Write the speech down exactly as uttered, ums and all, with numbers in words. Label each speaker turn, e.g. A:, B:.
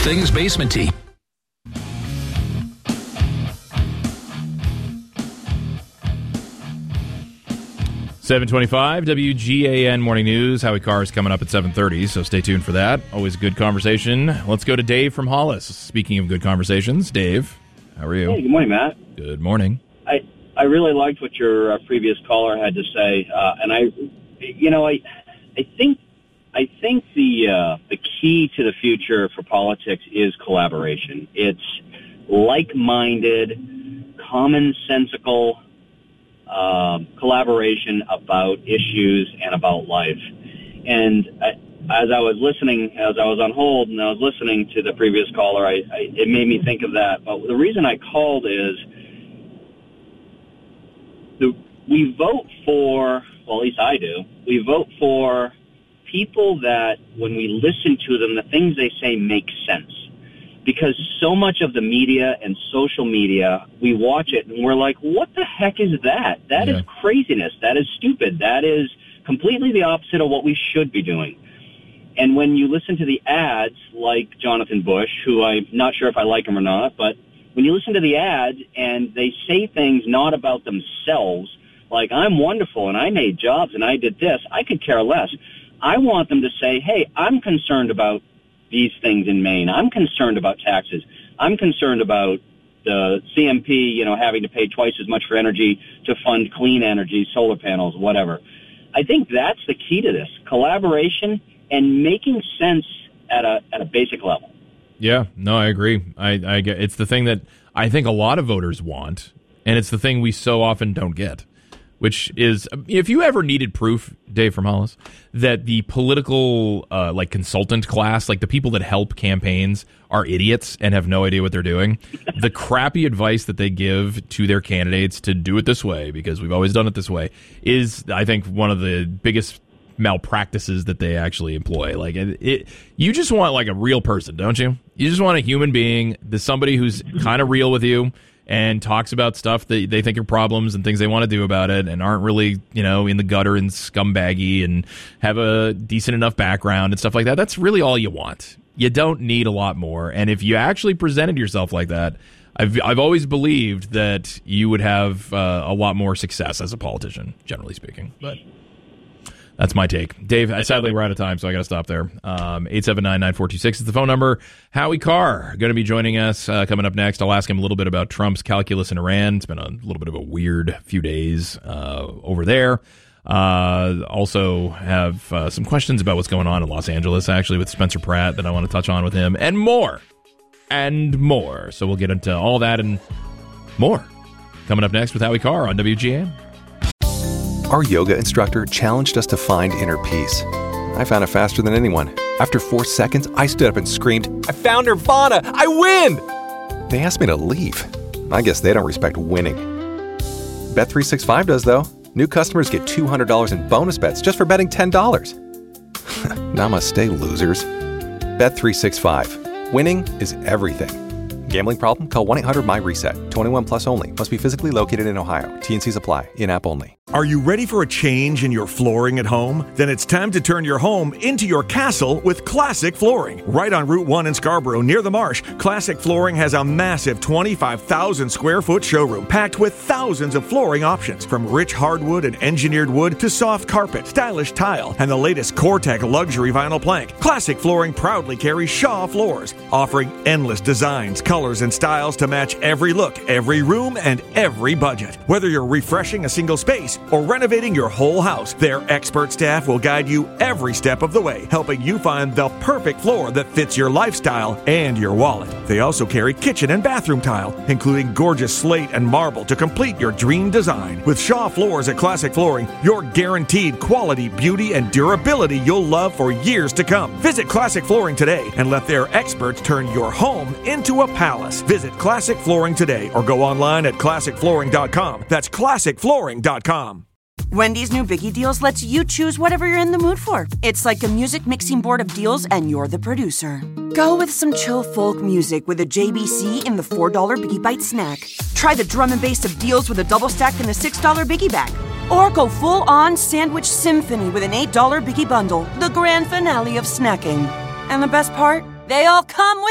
A: things basement tea.
B: seven twenty-five W G A N Morning News. Howie Carr is coming up at seven thirty, so stay tuned for that. Always a good conversation. Let's go to Dave from Hollis. Speaking of good conversations, Dave, how are you?
C: Hey, good morning, Matt.
B: Good morning.
C: I, I really liked what your uh, previous caller had to say, uh, and I, you know, I, I think, I think the uh, the key to the future for politics is collaboration. It's like-minded, commonsensical Um, collaboration about issues and about life. And I, as I was listening, as I was on hold and I was listening to the previous caller, I, I, it made me think of that. But the reason I called is the, we vote for, well, at least I do, we vote for people that when we listen to them, the things they say make sense. Because so much of the media and social media, we watch it and we're like, what the heck is that? That yeah. is craziness. That is stupid. That is completely the opposite of what we should be doing. And when you listen to the ads, like Jonathan Bush, who I'm not sure if I like him or not, but when you listen to the ads and they say things not about themselves, like I'm wonderful and I made jobs and I did this, I could care less. I want them to say, hey, I'm concerned about these things in Maine. I'm concerned about taxes. I'm concerned about the C M P, you know, having to pay twice as much for energy to fund clean energy, solar panels, whatever. I think that's the key to this, collaboration and making sense at a at a basic level.
B: Yeah, no, I agree. I, I get, it's the thing that I think a lot of voters want, and it's the thing we so often don't get. Which is, if you ever needed proof, Dave from Hollis, that the political, uh, like, consultant class, like the people that help campaigns, are idiots and have no idea what they're doing, the crappy advice that they give to their candidates to do it this way, because we've always done it this way, is, I think, one of the biggest malpractices that they actually employ. Like, it, it you just want, like, a real person, don't you? You just want a human being, the somebody who's kind of real with you, and talks about stuff that they think are problems and things they want to do about it and aren't really, you know, in the gutter and scumbaggy and have a decent enough background and stuff like that. That's really all you want. You don't need a lot more. And if you actually presented yourself like that, I've I've always believed that you would have uh, a lot more success as a politician, generally speaking. But that's my take. Dave, sadly, we're out of time, so I got to stop there. Um, eight seven nine, nine four two six is the phone number. Howie Carr going to be joining us uh, coming up next. I'll ask him a little bit about Trump's calculus in Iran. It's been a little bit of a weird few days uh, over there. Uh, also have uh, some questions about what's going on in Los Angeles, actually, with Spencer Pratt that I want to touch on with him, and more. And more. So we'll get into all that and more coming up next with Howie Carr on W G A N.
D: Our yoga instructor challenged us to find inner peace. I found it faster than anyone. After four seconds, I stood up and screamed, I found Nirvana! I win! They asked me to leave. I guess they don't respect winning. Bet three sixty-five does, though. New customers get two hundred dollars in bonus bets just for betting ten dollars. Namaste, losers. Bet three sixty-five. Winning is everything. Gambling problem? Call one eight hundred my reset. twenty-one plus only. Must be physically located in Ohio. T and C's apply. In-app only.
E: Are you ready for a change in your flooring at home? Then it's time to turn your home into your castle with Classic Flooring. Right on Route one in Scarborough, near the Marsh, Classic Flooring has a massive twenty-five thousand square foot showroom packed with thousands of flooring options, from rich hardwood and engineered wood to soft carpet, stylish tile, and the latest Core-Tech luxury vinyl plank. Classic Flooring proudly carries Shaw floors, offering endless designs, colors, and styles to match every look, every room, and every budget. Whether you're refreshing a single space or renovating your whole house, their expert staff will guide you every step of the way, helping you find the perfect floor that fits your lifestyle and your wallet. They also carry kitchen and bathroom tile, including gorgeous slate and marble to complete your dream design. With Shaw Floors at Classic Flooring, you're guaranteed quality, beauty, and durability you'll love for years to come. Visit Classic Flooring today and let their experts turn your home into a palace. Visit Classic Flooring today or go online at classic flooring dot com. That's classic flooring dot com.
F: Wendy's new Biggie Deals lets you choose whatever you're in the mood for. It's like a music mixing board of deals, and you're the producer. Go with some chill folk music with a J B C in the four dollar Biggie Bite snack. Try the drum and bass of deals with a double stack in the six dollar Biggie Bag. Or go full-on sandwich symphony with an eight dollar Biggie Bundle, the grand finale of snacking. And the best part? They all come with